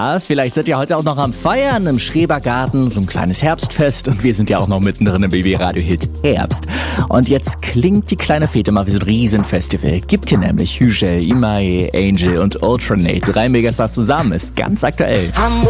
Ja, vielleicht seid ihr heute auch noch am Feiern im Schrebergarten, so ein kleines Herbstfest. Und wir sind ja auch noch mittendrin im BB-Radio-Hit Herbst. Und jetzt klingt die kleine Fete mal wie so ein Riesenfestival. Gibt hier nämlich Hügel, Imae, Angel und Ultranate. 3 Megastars zusammen, ist ganz aktuell.